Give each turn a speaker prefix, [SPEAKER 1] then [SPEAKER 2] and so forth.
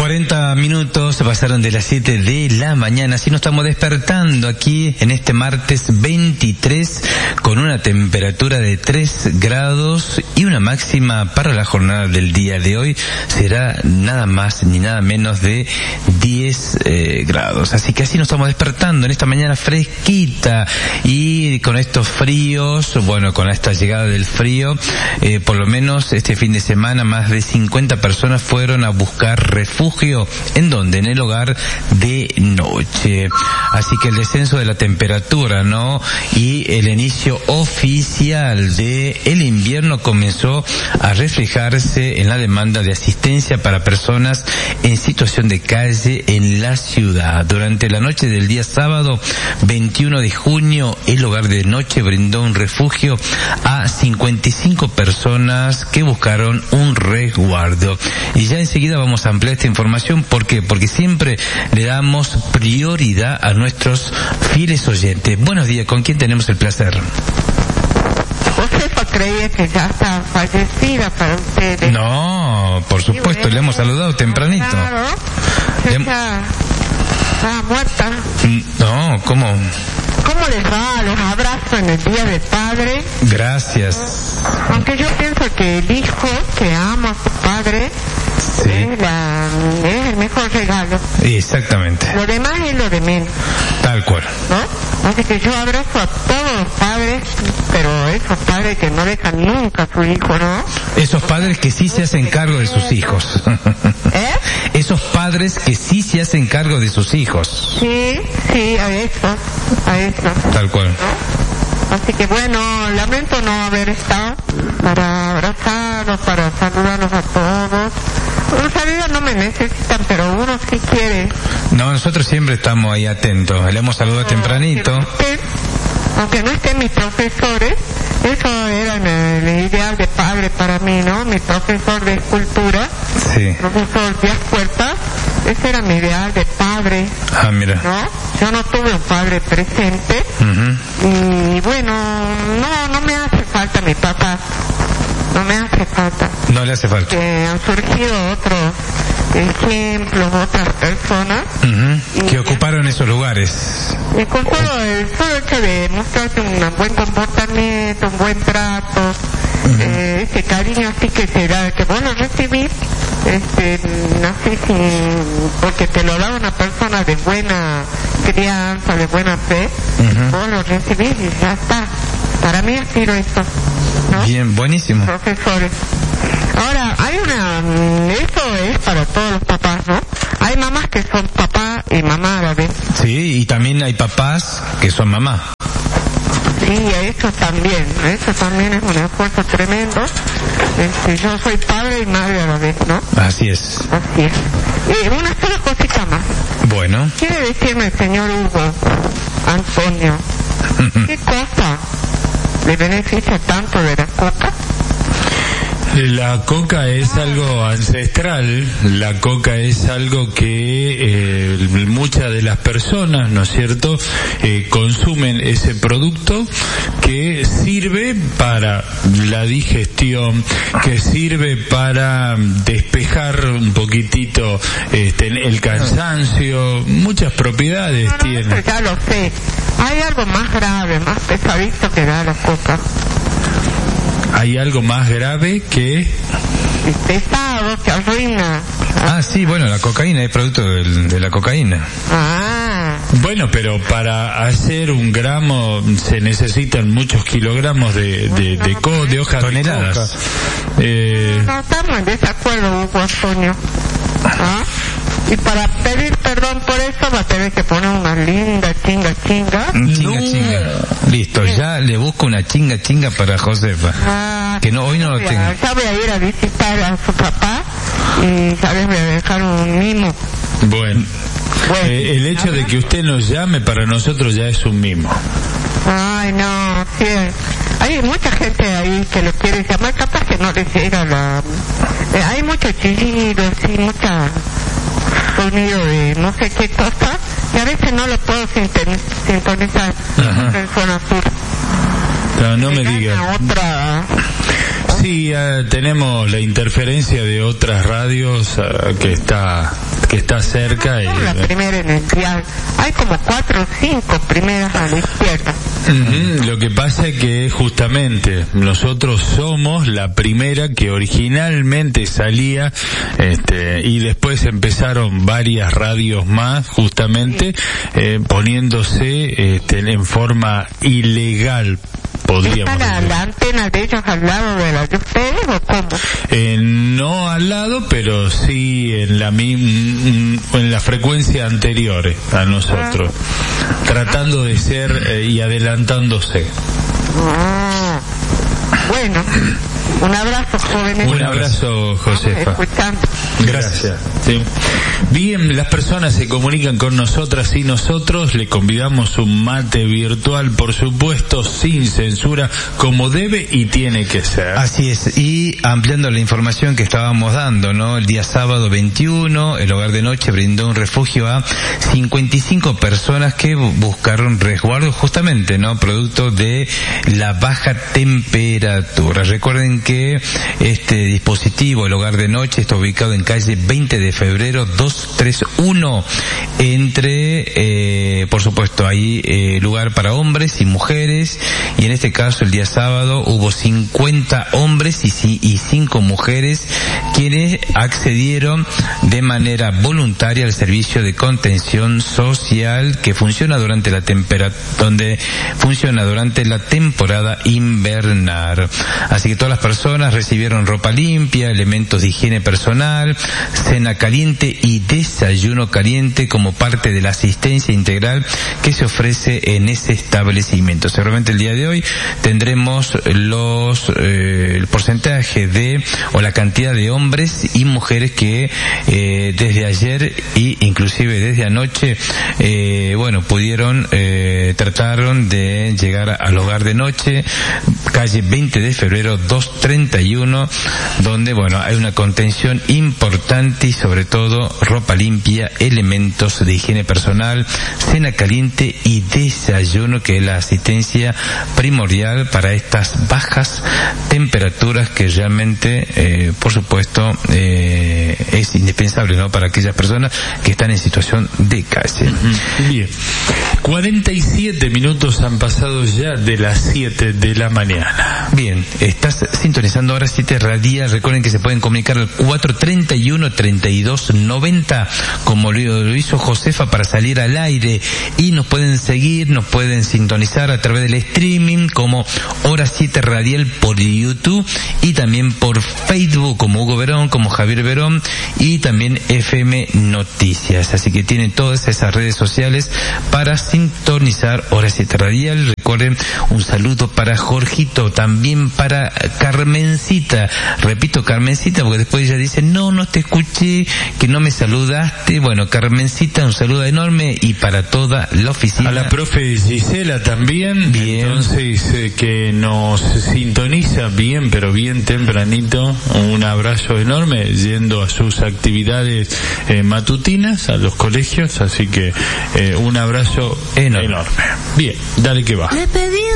[SPEAKER 1] 40 minutos se pasaron de las 7 de la mañana, así nos estamos despertando aquí en este martes 23 con una temperatura de 3 grados y una máxima para la jornada del día de hoy será nada más ni nada menos de 10 grados. Así que así nos estamos despertando en esta mañana fresquita y con estos fríos, bueno, con esta llegada del frío, por lo menos este fin de semana más de 50 personas fueron a buscar refugio. ¿En dónde? En el hogar de noche. Así que el descenso de la temperatura, ¿no? Y el inicio oficial de el invierno comenzó a reflejarse en la demanda de asistencia para personas en situación de calle en la ciudad. Durante la noche del día sábado 21 de junio, el hogar de noche brindó un refugio a 55 personas que buscaron un resguardo. Y ya enseguida vamos a ampliar esta información. ¿Por qué? Porque siempre le damos prioridad a nuestros fieles oyentes. Buenos días, ¿con quién tenemos el placer?
[SPEAKER 2] Josefa creía que ya está fallecida para ustedes.
[SPEAKER 1] No, por supuesto, le hemos saludado tempranito.
[SPEAKER 2] Claro, está muerta.
[SPEAKER 1] No, ¿cómo?
[SPEAKER 2] ¿Cómo les va? Los abrazo en el Día del Padre.
[SPEAKER 1] Gracias.
[SPEAKER 2] Aunque yo pienso que el hijo que ama a su padre
[SPEAKER 1] sí.
[SPEAKER 2] es el mejor regalo.
[SPEAKER 1] Exactamente.
[SPEAKER 2] Lo demás es lo de menos.
[SPEAKER 1] Tal cual.
[SPEAKER 2] ¿No? Así que yo abrazo a todos los padres, pero esos padres que no dejan nunca a su hijo, ¿no?
[SPEAKER 1] Esos padres que sí se hacen cargo de sus hijos. Esos padres que sí se hacen cargo de sus hijos.
[SPEAKER 2] Sí, a eso.
[SPEAKER 1] Tal cual.
[SPEAKER 2] ¿No? Así que bueno, lamento no haber estado para abrazarlos, para saludarlos a todos. En realidad no me necesitan, pero uno sí quiere.
[SPEAKER 1] No, nosotros siempre estamos ahí atentos. Le hemos saludado tempranito.
[SPEAKER 2] Aunque no estén mis profesores, eso era el ideal de padre para mí, ¿no? Mi profesor de escultura,
[SPEAKER 1] sí.
[SPEAKER 2] Profesor Díaz Puerta, ese era mi ideal de padre.
[SPEAKER 1] Ah, mira.
[SPEAKER 2] ¿No? Yo no tuve un padre presente, y bueno, no me hace falta mi papá. No me hace falta.
[SPEAKER 1] No le hace falta.
[SPEAKER 2] Que han surgido otros ejemplos, otras personas.
[SPEAKER 1] Que ocuparon esos lugares.
[SPEAKER 2] Y con todo el hecho de mostrarte un buen comportamiento, un buen trato, ese cariño así que te da, que vos lo recibís, así porque te lo da una persona de buena crianza, de buena fe, vos lo recibís y ya está. Para mí ha sido eso, ¿no?
[SPEAKER 1] Bien, buenísimo.
[SPEAKER 2] Profesores. Ahora, eso es para todos los papás, ¿no? Hay mamás que son papá y mamá a la vez.
[SPEAKER 1] Sí, y también hay papás que son mamá.
[SPEAKER 2] Sí, eso también es un esfuerzo tremendo. Yo soy padre y madre a la vez, ¿no?
[SPEAKER 1] Así es.
[SPEAKER 2] Así es. Una sola cosita más.
[SPEAKER 1] Bueno.
[SPEAKER 2] ¿Quiere decirme el señor Hugo Antonio qué cosa le beneficia tanto de la coca?
[SPEAKER 3] La coca es algo ancestral, la coca es algo que muchas de las personas, ¿no es cierto?, consumen ese producto que sirve para la digestión, que sirve para despejar un poquitito el cansancio, muchas propiedades tiene.
[SPEAKER 2] Ya lo sé, hay algo más grave, más pesadito que da la coca.
[SPEAKER 3] Hay algo más grave que...
[SPEAKER 2] pesado, que arruina.
[SPEAKER 1] Ah, sí, bueno, la cocaína es producto de la cocaína.
[SPEAKER 2] Ah.
[SPEAKER 3] Bueno, pero para hacer 1 gramo se necesitan muchos kilogramos de hojas
[SPEAKER 1] toneladas.
[SPEAKER 3] De coca.
[SPEAKER 2] No estamos en desacuerdo, Hugo Antonio. ¿Ah? Y para pedir perdón por eso va a tener que poner una linda chinga.
[SPEAKER 1] Chinga. Listo, ya le busco una chinga para Josefa. Que no, hoy no lo tengo.
[SPEAKER 2] Ya voy a ir a visitar a su papá y sabes, voy a dejar un mimo.
[SPEAKER 3] Bueno, el hecho de que usted nos llame para nosotros ya es un mimo.
[SPEAKER 2] Ay, no, sí. Hay mucha gente ahí que lo quiere llamar, capaz que no les llega la... hay mucho chillido, sí, mucha sonido de no sé qué cosa, y a veces no lo puedo sintonizar en zona sur.
[SPEAKER 3] No me diga. Sí, tenemos la interferencia de otras radios que está cerca.
[SPEAKER 2] No, la primera en el trial. Hay como 4 o 5 primeras a la izquierda.
[SPEAKER 3] Lo que pasa es que justamente nosotros somos la primera que originalmente salía, y después empezaron varias radios más justamente poniéndose en forma ilegal. ¿Está
[SPEAKER 2] la antena de ellos al lado de la de ustedes o cómo?
[SPEAKER 3] No al lado, pero sí en la frecuencia anterior a nosotros, tratando de ser y adelantándose.
[SPEAKER 2] Bueno, un abrazo, jóvenes.
[SPEAKER 3] Un abrazo, Josefa.
[SPEAKER 2] Escuchando.
[SPEAKER 3] Gracias. Sí. Bien, las personas se comunican con nosotras y nosotros le convidamos un mate virtual, por supuesto, sin censura, como debe y tiene que ser.
[SPEAKER 1] Así es, y ampliando la información que estábamos dando, ¿no? El día sábado 21, el Hogar de Noche brindó un refugio a 55 personas que buscaron resguardo justamente, ¿no? Producto de la baja temperatura. Recuerden que este dispositivo, el Hogar de Noche, está ubicado en calle 20 de febrero 231, entre, por supuesto, hay lugar para hombres y mujeres, y en este caso el día sábado hubo 50 hombres y 5 mujeres quienes accedieron de manera voluntaria al servicio de contención social que funciona durante la temporada invernal. Así que todas las personas recibieron ropa limpia, elementos de higiene personal, cena caliente y desayuno caliente como parte de la asistencia integral que se ofrece en ese establecimiento. Seguramente el día de hoy tendremos el porcentaje o la cantidad de hombres y mujeres que desde ayer y inclusive desde anoche trataron de llegar al Hogar de Noche, calle 20 de febrero 231, donde hay una contención importante y sobre todo ropa limpia, elementos de higiene personal, cena caliente y desayuno, que es la asistencia primordial para estas bajas temperaturas que realmente, por supuesto, es indispensable, ¿no? Para aquellas personas que están en situación de calle.
[SPEAKER 3] Bien. 47 minutos han pasado ya de las 7 de la mañana.
[SPEAKER 1] Bien, estás sintonizando ahora 7 Radial. Recuerden que se pueden comunicar al 431-3290, como lo hizo Josefa, para salir al aire, y nos pueden seguir, nos pueden sintonizar a través del streaming como Hora 7 Radial por YouTube, y también por Facebook como Hugo Verón, como Javier Verón, y también FM Noticias. Así que tienen todas esas redes sociales para sintonizar Hora 7 Radial. Recuerden, un saludo para Jorgito, también para Carmencita. Repito, Carmencita, porque después ella dice, no te escuché, que no me saludaste. Bueno, Carmencita, un saludo enorme, y para toda la oficina.
[SPEAKER 3] A la profe Gisela también, bien. Entonces, que nos sintoniza bien, pero bien tempranito. Un abrazo enorme, yendo a sus actividades matutinas, a los colegios, así que un abrazo enorme. Bien, dale que va.
[SPEAKER 4] Le pedí